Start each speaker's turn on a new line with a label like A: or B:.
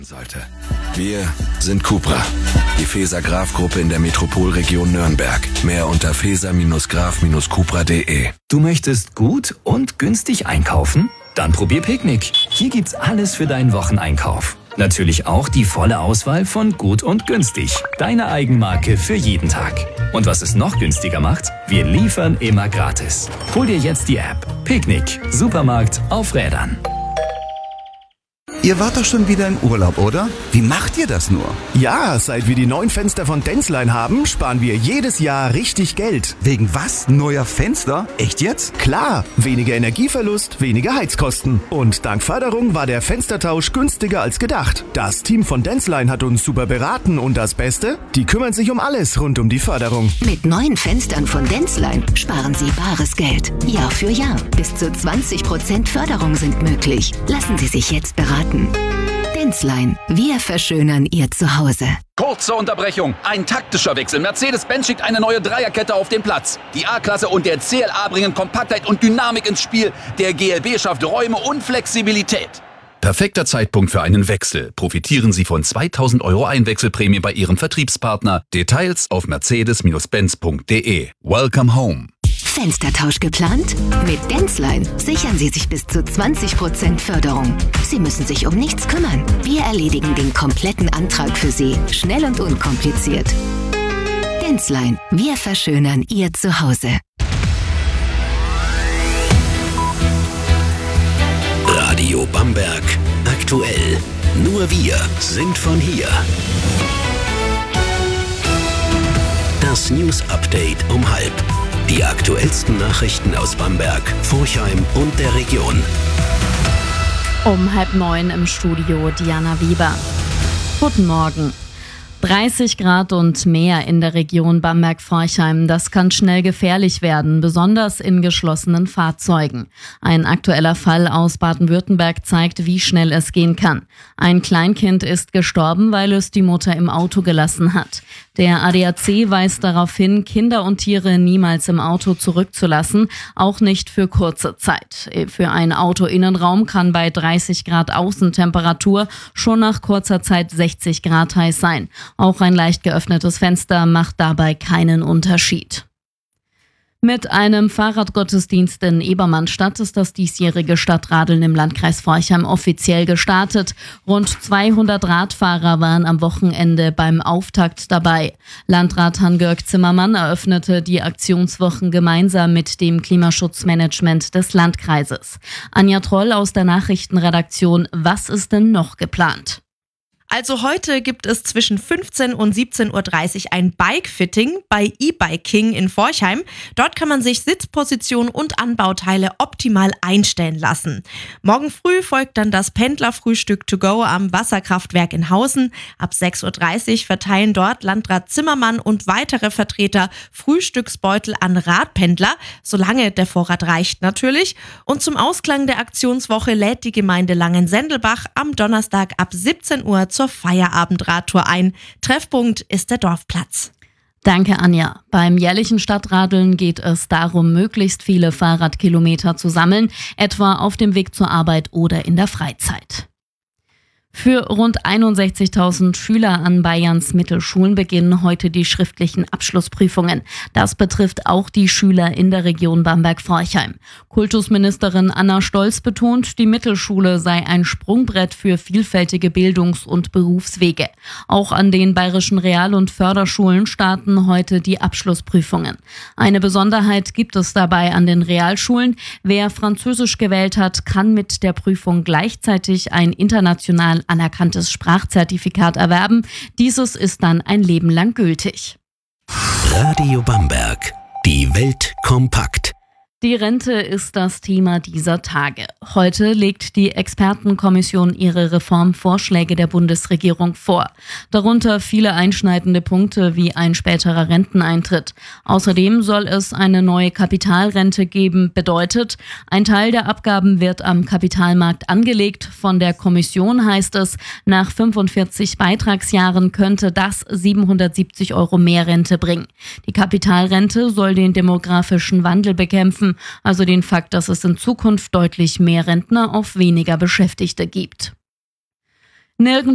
A: sollte. Wir sind Cupra, die Feser-Graf-Gruppe in der Metropolregion Nürnberg. Mehr unter feser-graf-cupra.de.
B: Du möchtest gut und günstig einkaufen? Dann probier Picknick. Hier gibt's alles für deinen Wocheneinkauf. Natürlich auch die volle Auswahl von gut und günstig. Deine Eigenmarke für jeden Tag. Und was es noch günstiger macht? Wir liefern immer gratis. Hol dir jetzt die App. Picknick. Supermarkt auf Rädern.
C: Ihr wart doch schon wieder im Urlaub, oder? Wie macht ihr das nur?
D: Ja, seit wir die neuen Fenster von Denzlein haben, sparen wir jedes Jahr richtig Geld.
C: Wegen was? Neuer Fenster? Echt jetzt?
D: Klar, weniger Energieverlust, weniger Heizkosten. Und dank Förderung war der Fenstertausch günstiger als gedacht. Das Team von Denzlein hat uns super beraten und das Beste? Die kümmern sich um alles rund um die Förderung.
E: Mit neuen Fenstern von Denzlein sparen Sie bares Geld. Jahr für Jahr. Bis zu 20% Förderung sind möglich. Lassen Sie sich jetzt beraten. Denzlein, wir verschönern Ihr Zuhause.
F: Kurze Unterbrechung, ein taktischer Wechsel. Mercedes-Benz schickt eine neue Dreierkette auf den Platz. Die A-Klasse und der CLA bringen Kompaktheit und Dynamik ins Spiel. Der GLB schafft Räume und Flexibilität. Perfekter Zeitpunkt für einen Wechsel. Profitieren Sie von 2.000 € Einwechselprämie bei Ihrem Vertriebspartner. Details auf mercedes-benz.de. Welcome home.
E: Fenstertausch geplant? Mit Denzlein sichern Sie sich bis zu 20% Förderung. Sie müssen sich um nichts kümmern. Wir erledigen den kompletten Antrag für Sie. Schnell und unkompliziert. Denzlein, wir verschönern Ihr Zuhause.
G: Radio Bamberg. Aktuell. Nur wir sind von hier. Das News Update um 12:30. Die aktuellsten Nachrichten aus Bamberg, Forchheim und der Region.
H: Um 8:30 im Studio Diana Weber. Guten Morgen. 30 Grad und mehr in der Region Bamberg-Forchheim. Das kann schnell gefährlich werden, besonders in geschlossenen Fahrzeugen. Ein aktueller Fall aus Baden-Württemberg zeigt, wie schnell es gehen kann. Ein Kleinkind ist gestorben, weil es die Mutter im Auto gelassen hat. Der ADAC weist darauf hin, Kinder und Tiere niemals im Auto zurückzulassen, auch nicht für kurze Zeit. Für einen Autoinnenraum kann bei 30 Grad Außentemperatur schon nach kurzer Zeit 60 Grad heiß sein. Auch ein leicht geöffnetes Fenster macht dabei keinen Unterschied. Mit einem Fahrradgottesdienst in Ebermannstadt ist das diesjährige Stadtradeln im Landkreis Forchheim offiziell gestartet. Rund 200 Radfahrer waren am Wochenende beim Auftakt dabei. Landrat Hans-Georg Zimmermann eröffnete die Aktionswochen gemeinsam mit dem Klimaschutzmanagement des Landkreises. Anja Troll aus der Nachrichtenredaktion, was ist denn noch geplant?
I: Also heute gibt es zwischen 15 und 17:30 Uhr ein Bike-Fitting bei eBiking in Forchheim. Dort kann man sich Sitzposition und Anbauteile optimal einstellen lassen. Morgen früh folgt dann das Pendlerfrühstück to go am Wasserkraftwerk in Hausen. Ab 6:30 Uhr verteilen dort Landrat Zimmermann und weitere Vertreter Frühstücksbeutel an Radpendler, solange der Vorrat reicht natürlich. Und zum Ausklang der Aktionswoche lädt die Gemeinde Langensendelbach am Donnerstag ab 17 Uhr zur Feierabendradtour ein. Treffpunkt ist der Dorfplatz.
H: Danke, Anja. Beim jährlichen Stadtradeln geht es darum, möglichst viele Fahrradkilometer zu sammeln, etwa auf dem Weg zur Arbeit oder in der Freizeit. Für rund 61.000 Schüler an Bayerns Mittelschulen beginnen heute die schriftlichen Abschlussprüfungen. Das betrifft auch die Schüler in der Region Bamberg-Forchheim. Kultusministerin Anna Stolz betont, die Mittelschule sei ein Sprungbrett für vielfältige Bildungs- und Berufswege. Auch an den bayerischen Real- und Förderschulen starten heute die Abschlussprüfungen. Eine Besonderheit gibt es dabei an den Realschulen. Wer Französisch gewählt hat, kann mit der Prüfung gleichzeitig ein international anerkanntes Sprachzertifikat erwerben. Dieses ist dann ein Leben lang gültig.
G: Radio Bamberg. Die Welt kompakt.
H: Die Rente ist das Thema dieser Tage. Heute legt die Expertenkommission ihre Reformvorschläge der Bundesregierung vor. Darunter viele einschneidende Punkte wie ein späterer Renteneintritt. Außerdem soll es eine neue Kapitalrente geben, bedeutet, ein Teil der Abgaben wird am Kapitalmarkt angelegt. Von der Kommission heißt es, nach 45 Beitragsjahren könnte das 770 € mehr Rente bringen. Die Kapitalrente soll den demografischen Wandel bekämpfen, also den Fakt, dass es in Zukunft deutlich mehr Rentner auf weniger Beschäftigte gibt. Nirgendwo